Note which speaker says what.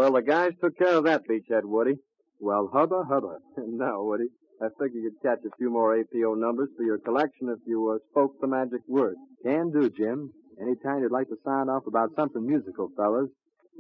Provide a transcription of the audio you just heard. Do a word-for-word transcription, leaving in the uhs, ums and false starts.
Speaker 1: Well, the guys took care of that beachhead, Woody.
Speaker 2: Well, hubba, hubba.
Speaker 1: No, Woody. I figure you'd catch a few more A P O numbers for your collection if you uh, spoke the magic word.
Speaker 2: Can do, Jim. Anytime you'd like to sound off about something musical, fellas,